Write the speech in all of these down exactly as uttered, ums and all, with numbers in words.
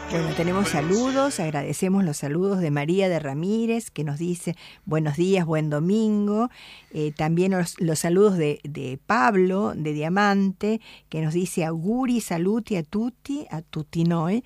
Bueno, tenemos saludos, agradecemos los saludos de María de Ramírez, que nos dice buenos días, buen domingo. Eh, también los, los saludos de, de Pablo, de Diamante, que nos dice auguri, saluti a tutti, a tutti noi,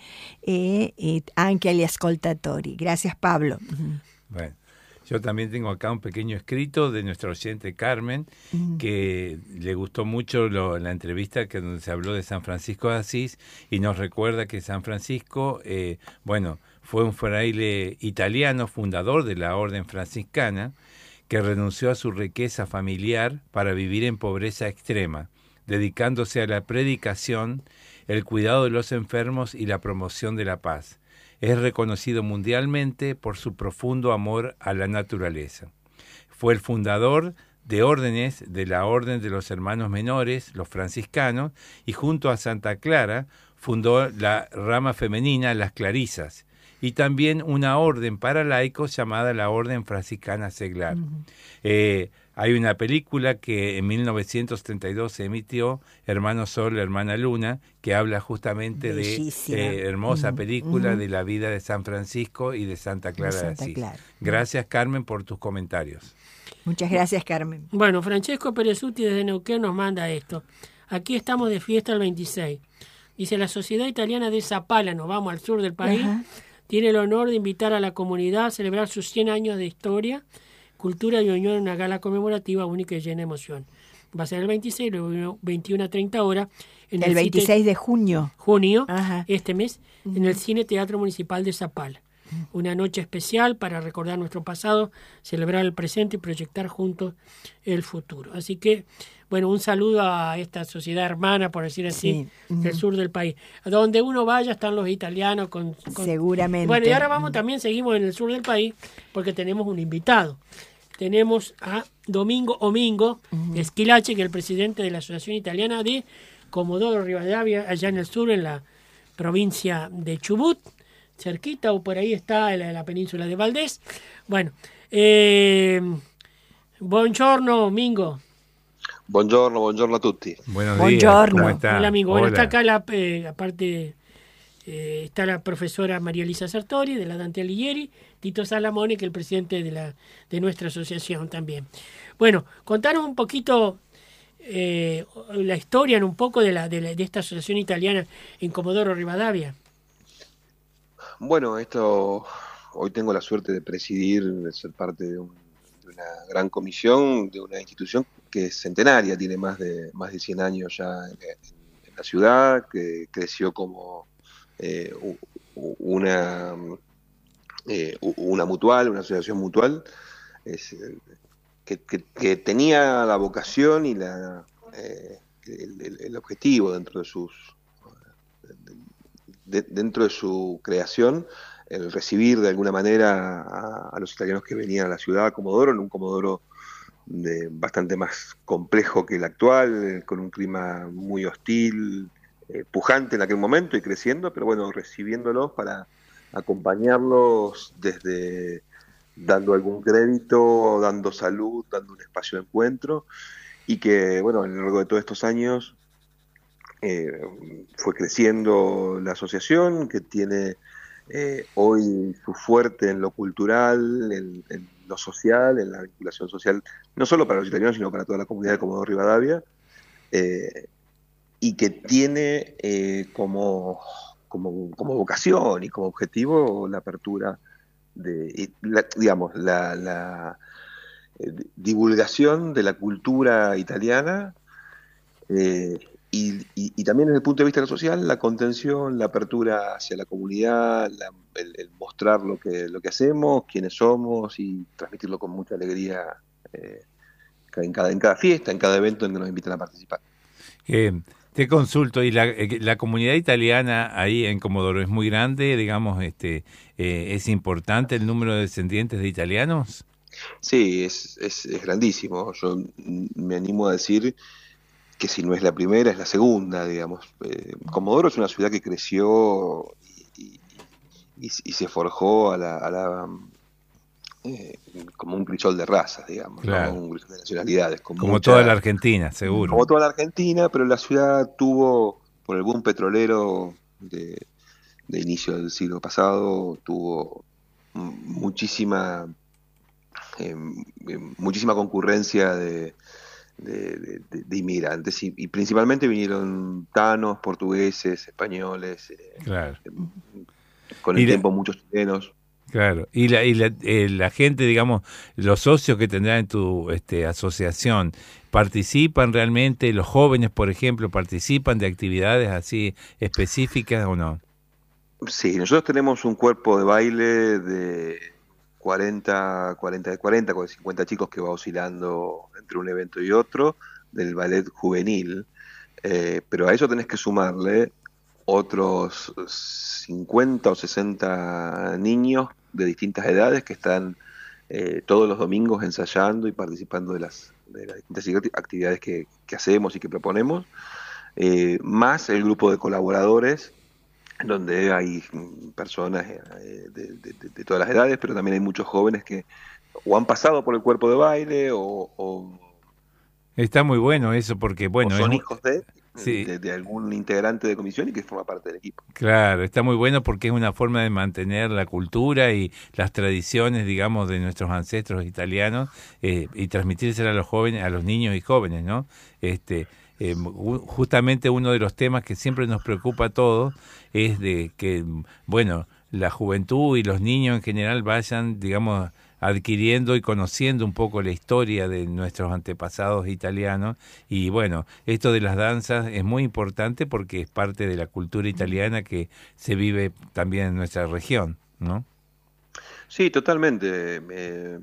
e eh, anche agli ascoltatori. Gracias, Pablo. Bueno. Yo también tengo acá un pequeño escrito de nuestra oyente Carmen, uh-huh. que le gustó mucho lo, la entrevista que donde se habló de San Francisco de Asís y nos recuerda que San Francisco, eh, bueno, fue un fraile italiano, fundador de la orden franciscana, que renunció a su riqueza familiar para vivir en pobreza extrema, dedicándose a la predicación, el cuidado de los enfermos y la promoción de la paz. Es reconocido mundialmente por su profundo amor a la naturaleza. Fue el fundador de órdenes de la Orden de los Hermanos Menores, los franciscanos, y junto a Santa Clara fundó la rama femenina, las Clarisas, y también una orden para laicos llamada la Orden Franciscana Seglar. Uh-huh. Eh, hay una película que en mil novecientos treinta y dos se emitió, Hermano Sol, Hermana Luna, que habla justamente Bellísima. de eh, hermosa uh-huh. película uh-huh. de la vida de San Francisco y de Santa Clara de, Santa de Asís. Clara. Gracias, Carmen, por tus comentarios. Muchas gracias, Carmen. Bueno, Francesco Perezuti desde Neuquén nos manda esto. Aquí estamos de fiesta el veintiséis. Dice, la Sociedad Italiana de Zapala, nos vamos al sur del país, uh-huh. tiene el honor de invitar a la comunidad a celebrar sus cien años de historia, cultura y unión en una gala conmemorativa única y llena de emoción. Va a ser el veintiséis, veintiuno a treinta horas. En el, el veintiséis cine, de junio. Junio, Ajá. este mes, uh-huh. en el Cine Teatro Municipal de Zapala. Uh-huh. Una noche especial para recordar nuestro pasado, celebrar el presente y proyectar juntos el futuro. Así que, bueno, un saludo a esta sociedad hermana, por decir así, sí. uh-huh. del sur del país. A donde uno vaya están los italianos. Con, con... Seguramente. Bueno, y ahora vamos, también seguimos en el sur del país, porque tenemos un invitado. Tenemos a Domingo Omingo uh-huh. Esquilache, que es el presidente de la Asociación Italiana de Comodoro Rivadavia, allá en el sur, en la provincia de Chubut, cerquita, o por ahí está la, la península de Valdés. Bueno, eh, buongiorno, Domingo. Buongiorno, buongiorno a tutti. Buenos buongiorno. días, ¿cómo está? Hola, amigo. Bueno, Hola. Está acá, la, eh, aparte, eh, está la profesora María Elisa Sartori, de la Dante Alighieri, Tito Salamone, que es el presidente de, la, de nuestra asociación también. Bueno, contanos un poquito eh, la historia, un poco de, la, de, la, de esta asociación italiana en Comodoro Rivadavia. Bueno, esto hoy tengo la suerte de presidir, de ser parte de, un, de una gran comisión, de una institución que es centenaria, tiene más de más de cien años ya en, en la ciudad, que creció como eh, una, eh, una mutual, una asociación mutual, es, que, que, que tenía la vocación y la, eh, el, el, el objetivo dentro de sus... De, dentro de su creación, el recibir de alguna manera a, a los italianos que venían a la ciudad de Comodoro, en un Comodoro de, bastante más complejo que el actual, con un clima muy hostil, eh, pujante en aquel momento y creciendo, pero bueno, recibiéndolos para acompañarlos desde dando algún crédito, dando salud, dando un espacio de encuentro, y que, bueno, a lo largo de todos estos años Eh, fue creciendo la asociación, que tiene eh, hoy su fuerte en lo cultural, en, en lo social, en la vinculación social, no solo para los italianos, sino para toda la comunidad de Comodoro Rivadavia, eh, y que tiene eh, como, como, como vocación y como objetivo la apertura de, la, digamos, la, la eh, divulgación de la cultura italiana, eh, Y, y, y también desde el punto de vista social, la contención, la apertura hacia la comunidad, la, el, el mostrar lo que, lo que hacemos, quiénes somos y transmitirlo con mucha alegría eh, en, cada, en cada fiesta, en cada evento en que nos invitan a participar. Eh, te consulto, ¿y la, la comunidad italiana ahí en Comodoro es muy grande? Digamos, este, eh, ¿es importante el número de descendientes de italianos? Sí, es, es, es grandísimo. Yo me animo a decir que si no es la primera, es la segunda, digamos. Eh, Comodoro es una ciudad que creció y, y, y, y se forjó a la, a la eh, como un crisol de razas, digamos, claro. ¿no? Un crisol de nacionalidades. Con como mucha, toda la Argentina, seguro. Como toda la Argentina, pero la ciudad tuvo, por el boom petrolero de, de inicio del siglo pasado tuvo muchísima eh, muchísima concurrencia de, de, de, de inmigrantes y, y principalmente vinieron tanos, portugueses, españoles, eh, claro. eh, con el y tiempo la, muchos chilenos. Claro, y la, y la, eh, la gente, digamos, los socios que tendrán en tu este, asociación, ¿participan realmente, los jóvenes, por ejemplo, participan de actividades así específicas o no? Sí, nosotros tenemos un cuerpo de baile de cuarenta, cuarenta, cuarenta, cincuenta chicos que va oscilando entre un evento y otro, del ballet juvenil, eh, pero a eso tenés que sumarle otros cincuenta o sesenta niños de distintas edades que están eh, todos los domingos ensayando y participando de las, de las distintas actividades que, que hacemos y que proponemos, eh, más el grupo de colaboradores, donde hay personas de, de, de, de todas las edades, pero también hay muchos jóvenes que o han pasado por el cuerpo de baile o... o Está muy bueno eso porque, bueno... o son es, hijos de, sí. de, de algún integrante de comisión y que forma parte del equipo. Claro, está muy bueno porque es una forma de mantener la cultura y las tradiciones, digamos, de nuestros ancestros italianos eh, y transmitírselas a los jóvenes, a los niños y jóvenes, ¿no? Este... Eh, justamente uno de los temas que siempre nos preocupa a todos es de que, bueno, la juventud y los niños en general vayan, digamos, adquiriendo y conociendo un poco la historia de nuestros antepasados italianos. Y bueno, esto de las danzas es muy importante porque es parte de la cultura italiana que se vive también en nuestra región, ¿no? Sí, totalmente. Eh,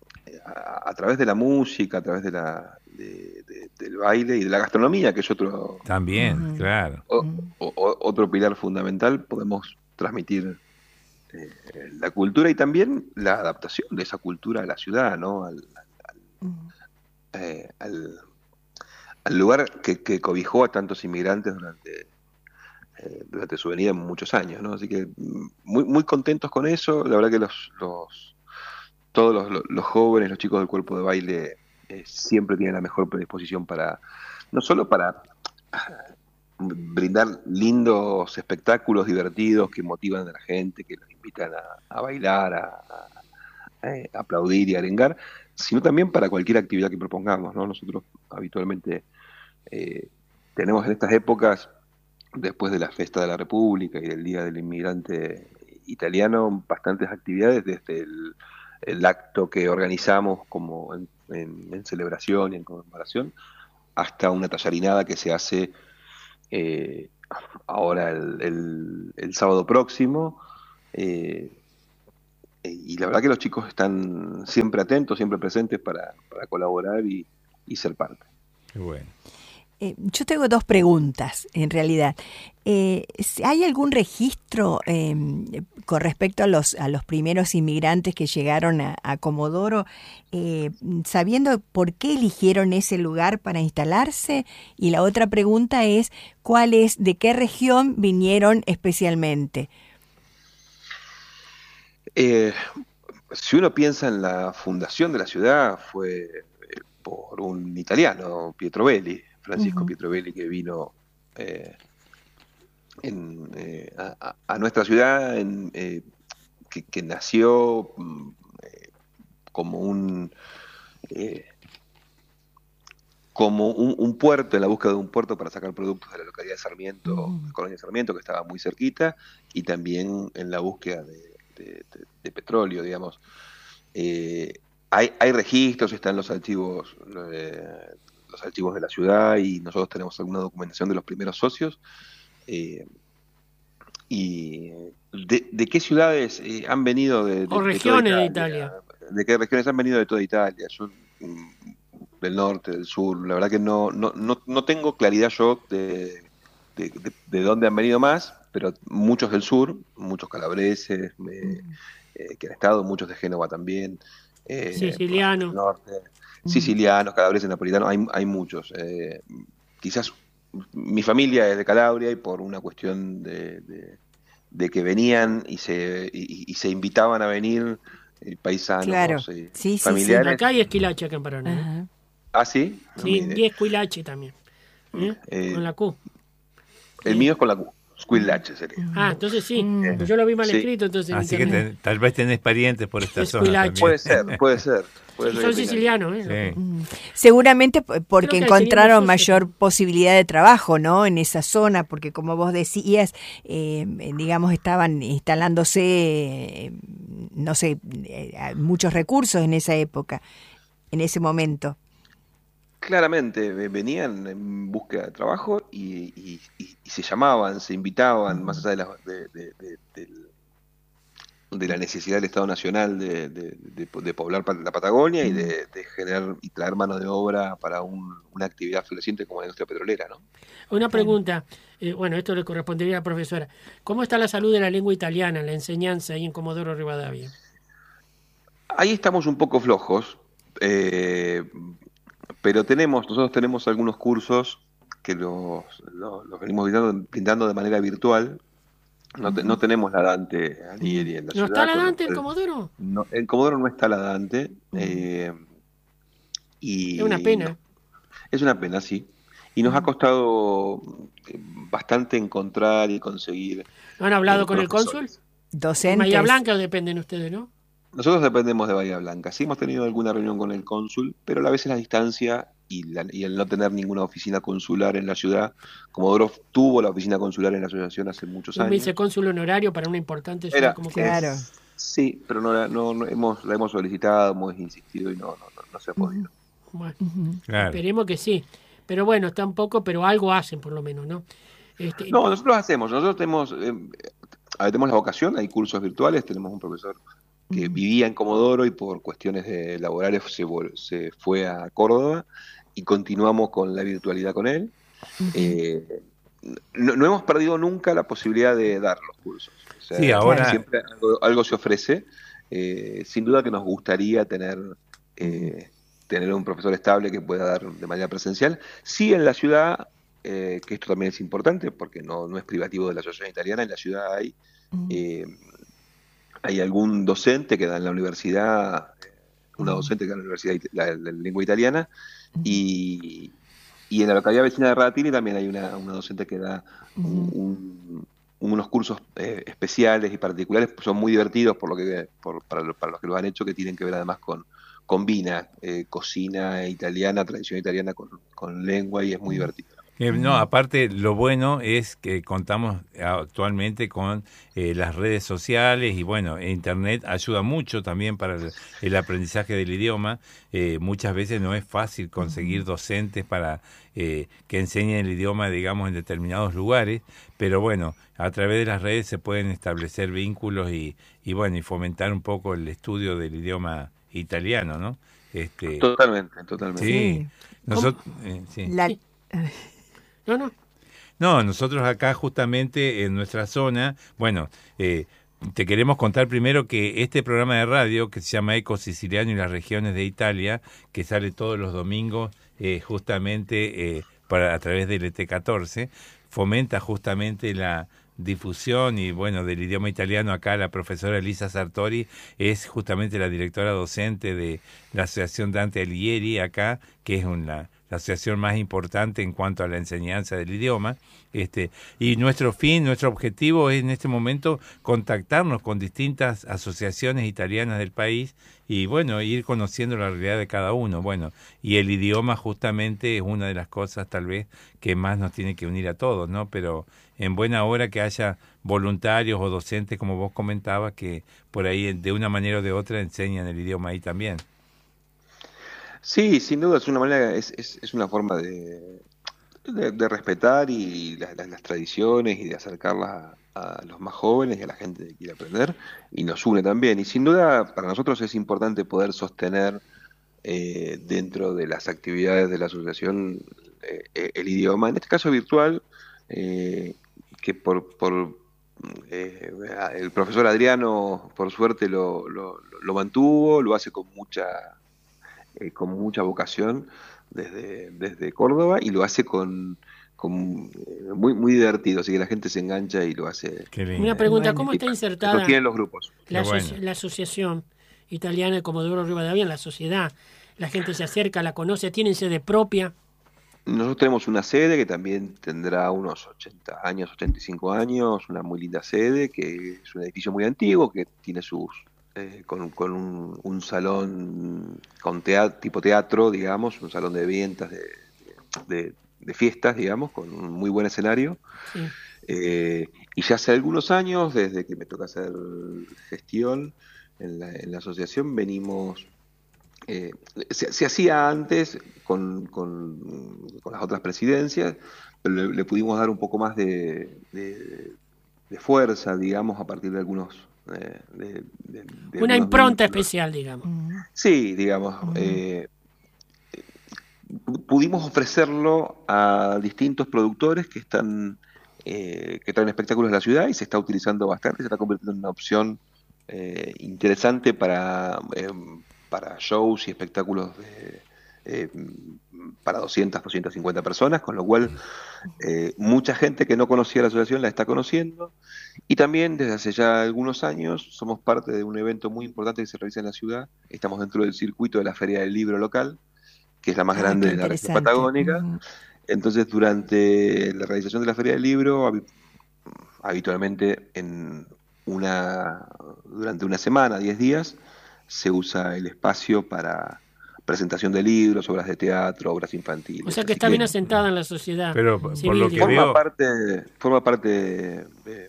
a, a través de la música, a través de la de, de, del baile y de la gastronomía, que es otro también, uh-huh. claro, o, o, otro pilar fundamental, podemos transmitir eh, la cultura y también la adaptación de esa cultura a la ciudad, ¿no? Al, al, uh-huh. eh, al, al lugar que, que cobijó a tantos inmigrantes durante eh, durante su venida en muchos años, ¿no? Así que muy muy contentos con eso. La verdad que los, los todos los, los, los jóvenes, los chicos del cuerpo de baile eh, siempre tienen la mejor predisposición para, no solo para brindar lindos espectáculos divertidos que motivan a la gente, que los invitan a, a bailar, a, a, a aplaudir y arengar, sino también para cualquier actividad que propongamos, ¿no? Nosotros habitualmente eh, tenemos en estas épocas, después de la Fiesta de la República y del Día del Inmigrante Italiano, bastantes actividades desde el el acto que organizamos como en, en, en celebración y en conmemoración, hasta una tallarinada que se hace eh, ahora el, el, el sábado próximo, eh, y la verdad que los chicos están siempre atentos, siempre presentes para, para colaborar y, y ser parte. Qué bueno. Eh, yo tengo dos preguntas, en realidad. Eh, ¿Hay algún registro eh, con respecto a los, a los primeros inmigrantes que llegaron a, a Comodoro, eh, sabiendo por qué eligieron ese lugar para instalarse? Y la otra pregunta es, ¿cuál es, de qué región vinieron especialmente? Eh, si uno piensa en la fundación de la ciudad, fue por un italiano, Pietro Belli. Francisco uh-huh. Pietro Belli, que vino eh, en, eh, a, a nuestra ciudad, en, eh, que, que nació eh, como un eh, como un, un puerto, en la búsqueda de un puerto para sacar productos de la localidad de Sarmiento, uh-huh. de Colonia Sarmiento, que estaba muy cerquita, y también en la búsqueda de, de, de, de petróleo, digamos. Eh, hay, hay registros, están los archivos eh, los archivos de la ciudad y nosotros tenemos alguna documentación de los primeros socios. Eh, y de, de qué ciudades eh, han venido de, de, o regiones de, de Italia. De qué regiones han venido de toda Italia. Yo, del norte, del sur, la verdad que no, no, no, no tengo claridad yo de, de, de, de dónde han venido más, pero muchos del sur, muchos calabreses eh, eh, que han estado, muchos de Génova también. Eh, Siciliano. Norte. Sicilianos, calabreses, napolitanos, hay, hay muchos. Eh, quizás mi familia es de Calabria y por una cuestión de, de, de que venían y se y, y se invitaban a venir eh, paisanos, claro. eh, sí, familiares. Sí, sí. Acá hay esquilache acá en Paraná. Ajá. ¿Ah, sí? Sí, no, y esquilache también. ¿eh? Eh, Con la Q. El sí. mío es con la Q. Squillace sería. Ah, entonces sí, Mm. yo lo vi mal Sí. escrito, entonces en Así que internet. te- tal vez tenés parientes por esta zona Esquilache. también. Puede ser, puede ser. Puede Sí, ser son que tengan- sicilianos, ¿eh? Sí. Mm. Seguramente p- porque Creo que encontraron teníamos socios, mayor ¿no? posibilidad de trabajo, ¿no? En esa zona, porque como vos decías, eh, digamos, estaban instalándose, eh, no sé, eh, muchos recursos en esa época, en ese momento. Claramente, ve- venían en búsqueda de trabajo y, y- y- y se llamaban, se invitaban, más allá de la, de, de- de- del- de la necesidad del Estado Nacional de, de- de- de poblar pa- la Patagonia y de, de generar y traer mano de obra para un- una actividad floreciente como la industria petrolera, ¿no? Una pregunta, eh, bueno, esto le correspondería a la profesora. ¿Cómo está la salud de la lengua italiana, la enseñanza ahí en Comodoro Rivadavia? Ahí estamos un poco flojos, eh, pero tenemos, nosotros tenemos algunos cursos que los, los- los venimos brindando, brindando de manera virtual. No, te- no tenemos la Dante Alighieri en la ¿No ciudad. está la con lo Dante en cual- Comodoro? no, en Comodoro no está la Dante. eh, y Es una pena. no- es una pena, sí. Y nos ha costado eh, bastante encontrar y conseguir ¿No han hablado eh, con el cónsul? profesores. ¿En Docentes. Bahía Blanca o dependen ustedes, no? Nosotros dependemos de Bahía Blanca. Sí hemos tenido alguna reunión con el cónsul, pero a veces la distancia y, la- y el no tener ninguna oficina consular en la ciudad. Comodoro tuvo la oficina consular en la asociación hace muchos Un años. vicecónsul honorario para una importante ciudad Era, como Claro. es- sí, pero no, la- no, no hemos, la hemos solicitado, hemos insistido y no, no, no, no se ha podido. Bueno, Ujú. Claro. esperemos que sí. Pero bueno, está un poco, pero algo hacen por lo menos, ¿no? Este, No, nosotros hacemos, nosotros tenemos, eh, a ver, tenemos la vocación, hay cursos virtuales, tenemos un profesor que vivía en Comodoro y por cuestiones de laborales se, vol- se fue a Córdoba y continuamos con la virtualidad con él. Eh, no, no hemos perdido nunca la posibilidad de dar los cursos. O sea, Sí, ahora- siempre algo, algo se ofrece. Eh, sin duda que nos gustaría tener, eh, tener un profesor estable que pueda dar de manera presencial. Sí, en la ciudad, eh, que esto también es importante porque no, no es privativo de la Asociación Italiana, en la ciudad hay, eh, hay algún docente que da en la universidad, eh, una docente que da en la universidad it- la, la lengua italiana, y, y en la localidad vecina de Radatili también hay una, una docente que da un- un- unos cursos eh, especiales y particulares, son muy divertidos por lo que por- para, lo- para los que lo han hecho, que tienen que ver además con combina eh, cocina italiana, tradición italiana con, con lengua y es muy divertido. Eh, no, aparte lo bueno es que contamos actualmente con eh, las redes sociales y bueno, Internet ayuda mucho también para el, el aprendizaje del idioma. Eh, muchas veces no es fácil conseguir docentes para eh, que enseñen el idioma, digamos, en determinados lugares, pero bueno, a través de las redes se pueden establecer vínculos y, y bueno, y fomentar un poco el estudio del idioma italiano, ¿no? Este, Totalmente, totalmente. sí, Sí. nosotros, eh, sí. La- Sí. No, no. No, nosotros acá justamente en nuestra zona, bueno, eh, te queremos contar primero que este programa de radio que se llama Eco Siciliano y las regiones de Italia, que sale todos los domingos eh, justamente eh, para, a través del E T catorce, fomenta justamente la difusión y bueno del idioma italiano. Acá la profesora Elisa Sartori es justamente la directora docente de la Asociación Dante Alighieri acá, que es una la asociación más importante en cuanto a la enseñanza del idioma. Este, y nuestro fin, nuestro objetivo es en este momento contactarnos con distintas asociaciones italianas del país y bueno, ir conociendo la realidad de cada uno. Bueno, y el idioma justamente es una de las cosas tal vez que más nos tiene que unir a todos, ¿no? Pero en buena hora que haya voluntarios o docentes, como vos comentabas, que por ahí de una manera o de otra enseñan el idioma ahí también. Sí, sin duda es una manera, es, es, es una forma de, de, de respetar y las, las, las tradiciones y de acercarlas a, a los más jóvenes y a la gente que quiere aprender y nos une también. Y sin duda para nosotros es importante poder sostener eh, dentro de las actividades de la asociación eh, el idioma, en este caso virtual, eh, que por, por eh, el profesor Adriano por suerte lo, lo, lo mantuvo, lo hace con mucha... Eh, con mucha vocación desde, desde Córdoba y lo hace con, con eh, muy muy divertido, así que la gente se engancha y lo hace. Qué lindo. Una pregunta, Bueno. ¿cómo está y Lo insertada tienen los grupos. la, Qué asoci- bueno. la Asociación Italiana de Comodoro Rivadavia en la sociedad? La gente se acerca, la conoce, tienen sede propia. Nosotros tenemos una sede que también tendrá unos ochenta años, ochenta y cinco años, una muy linda sede, que es un edificio muy antiguo, que tiene sus, eh, con, con un, un salón con teatro, tipo teatro, digamos, un salón de ventas, de, de, de fiestas, digamos, con un muy buen escenario. Sí. Eh, y ya hace algunos años, desde que me toca hacer gestión en la, en la asociación, venimos... Eh, se, se hacía antes con, con, con las otras presidencias, pero le, le pudimos dar un poco más de, de, de fuerza, digamos, a partir de algunos... Eh, de, de, de Una algunos impronta vínculos. especial, digamos. Sí, digamos. Eh, pudimos ofrecerlo a distintos productores que están eh, que traen espectáculos a la ciudad y se está utilizando bastante, se está convirtiendo en una opción eh, interesante para... Eh, para shows y espectáculos de, eh, para doscientas, doscientas cincuenta personas, con lo cual eh, mucha gente que no conocía la asociación la está conociendo, y también desde hace ya algunos años somos parte de un evento muy importante que se realiza en la ciudad. Estamos dentro del circuito de la Feria del Libro local, que es la más Ah, grande qué de la región interesante. patagónica. Ujú. Entonces, durante la realización de la Feria del Libro, hab- habitualmente en una durante una semana, diez días, se usa el espacio para presentación de libros, obras de teatro, obras infantiles. O sea que Así está bien asentada en la sociedad Pero por civil, lo que digamos. forma veo- parte, forma parte de- de-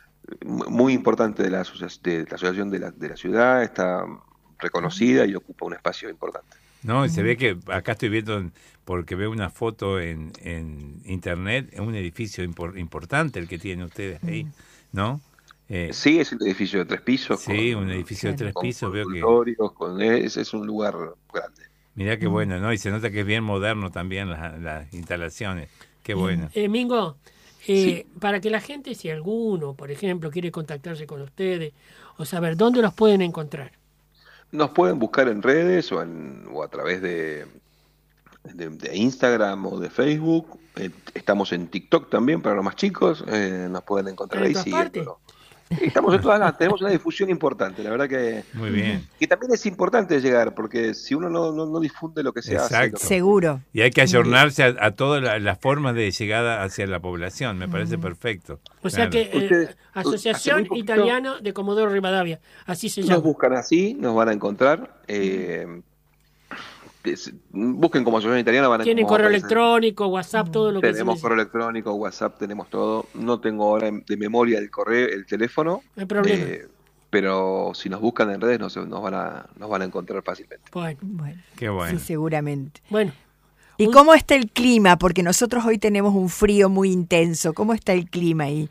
muy importante de la, asocia- de la asociación de la, de la ciudad, está reconocida y ocupa un espacio importante. No, y se ve que acá estoy viendo, porque veo una foto en, en internet, es un edificio impor- importante el que tienen ustedes ahí, ¿no? Eh, Sí, es un edificio de tres pisos. sí, con, un edificio de tres con pisos, veo que... consultorios, con, es, es un lugar grande. Mirá qué bueno, ¿no? Y se nota que es bien moderno también las, las instalaciones. Qué bueno. Eh, Mingo, eh, para que la gente, si alguno, por ejemplo, quiere contactarse con ustedes o saber dónde los pueden encontrar. Nos pueden buscar en redes o, en, o a través de, de, de Instagram o de Facebook. Eh, estamos en TikTok también para los más chicos. Eh, nos pueden encontrar ¿En ahí todas siguiéndolo. Estamos en todas las, tenemos una difusión importante, la verdad que, Muy bien. que también es importante llegar, porque si uno no, no, no difunde lo que se hace, Exacto. lo que- Seguro. Y hay que ayornarse a, a todas la- las formas de llegada hacia la población. Me parece perfecto. O sea Claro. que eh, Ustedes, Asociación hace muy poquito- Italiana de Comodoro Rivadavia, así se nos llama. buscan así, nos van a encontrar. Eh, es- busquen como Asociación Italiana, van a Tienen como correo aparece. electrónico, WhatsApp, todo lo que se Tenemos necesita. correo electrónico, WhatsApp, tenemos todo. No tengo ahora en- de memoria el correo, el teléfono. No hay problema. eh, pero si nos buscan en redes nos, nos van a nos van a encontrar fácilmente. Bueno, Bueno, Qué bueno. sí, seguramente. bueno. ¿Y Un- cómo está el clima? Porque nosotros hoy tenemos un frío muy intenso. ¿Cómo está el clima ahí?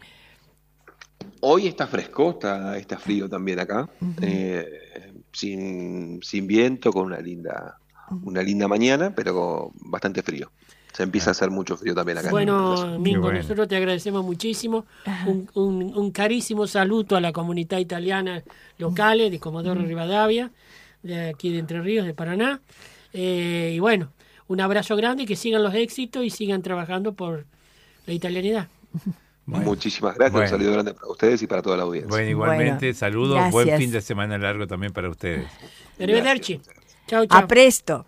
Hoy está fresco, está, está frío también acá, eh, sin, sin viento, con una linda una linda mañana, pero bastante frío. Se empieza a hacer mucho frío también acá. en la Bueno, zona. Mingo, bueno. nosotros te agradecemos muchísimo. Un, un- un carísimo saludo a la comunidad italiana locales de Comodoro Rivadavia, de aquí de Entre Ríos, de Paraná. Eh, y bueno, un abrazo grande y que sigan los éxitos y sigan trabajando por la italianidad. Muchísimas gracias, Bueno. un saludo grande para ustedes y para toda la audiencia. Bueno, igualmente, Bueno, saludos. gracias. Buen fin de semana largo también para ustedes. Arrivederci. Chao, chao. A presto.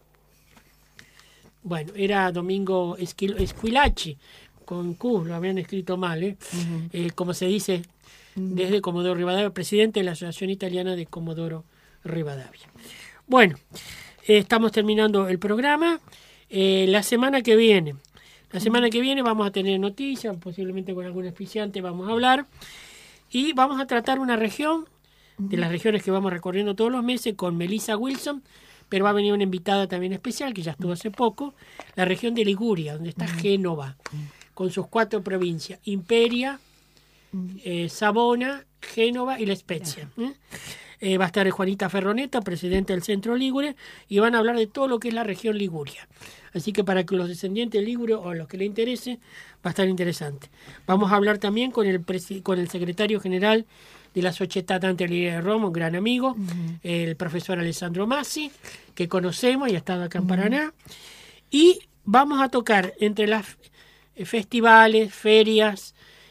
Bueno, era Domingo Esquil- Esquilacci, con Q, lo habían escrito mal, ¿eh? Eh, como se dice, desde Comodoro Rivadavia, presidente de la Asociación Italiana de Comodoro Rivadavia. Bueno, eh, estamos terminando el programa. Eh, la semana que viene, la semana que viene vamos a tener noticias, posiblemente con algún auspiciante vamos a hablar, y vamos a tratar una región, de las regiones que vamos recorriendo todos los meses, con Melissa Wilson, pero va a venir una invitada también especial, que ya estuvo hace poco, la región de Liguria, donde está Génova, con sus cuatro provincias, Imperia, eh, Savona, Génova y La Spezia. ¿eh? Eh, va a estar Juanita Ferroneta, presidente del Centro Ligure, y van a hablar de todo lo que es la región Liguria. Así que para que los descendientes ligures o a los que les interese, va a estar interesante. Vamos a hablar también con el, presi- con el secretario general de la Società Tanteria de Roma, un gran amigo, el profesor Alessandro Massi, que conocemos y ha estado acá en Paraná. Y vamos a tocar entre las festivales, ferias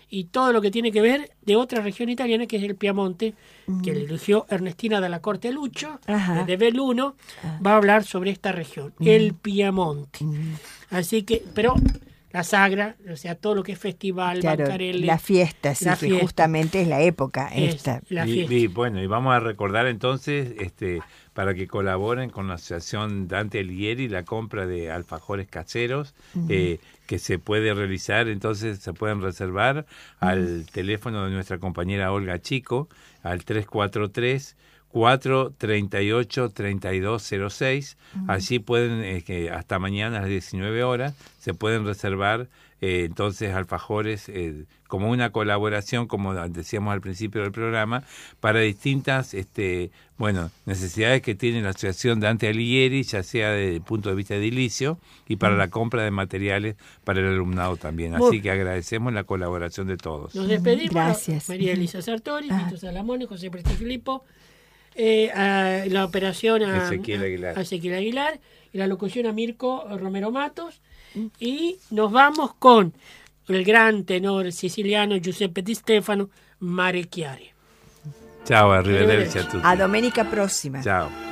y todo lo que tiene que ver de otra región italiana que es el Piamonte, uh-huh. que le eligió Ernestina Dalla Corte Lucho, uh-huh. de Belluno, uh-huh. va a hablar sobre esta región, uh-huh. el Piamonte. Uh-huh. Así que, pero la Sagra, o sea, todo lo que es festival, claro, bancarelle. La fiesta, sí, la que fiesta. justamente es la época es esta. La y, fiesta. y bueno, y vamos a recordar entonces, este, para que colaboren con la Asociación Dante Alighieri, la compra de alfajores caseros, uh-huh. eh, que se puede realizar, entonces se pueden reservar uh-huh. al teléfono de nuestra compañera Olga Chico, al tres cuatro tres, cuatro tres ocho, tres dos cero seis. Uh-huh. Allí pueden, eh, que hasta mañana a las diecinueve horas, se pueden reservar eh, entonces alfajores eh, como una colaboración, como decíamos al principio del programa, para distintas este, bueno, necesidades que tiene la Asociación Dante Alighieri, ya sea desde el punto de vista edilicio y para uh-huh. la compra de materiales para el alumnado también. Así Muy. que agradecemos la colaboración de todos. Nos despedimos. Gracias. María Elisa Sartori, uh-huh. Tito Salamone, José Presti Filippo. Eh, a la operación a Ezequiel Aguilar. a Ezequiel Aguilar y la locución a Mirko Romero Matos, y nos vamos con el gran tenor siciliano Giuseppe Di Stefano, Mare Chiare. Ciao, arrivederci a tutti. A domenica prossima. Ciao.